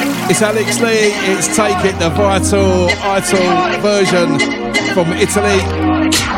It's Alex Lee, it's Take It, the Vital Ital version from Italy.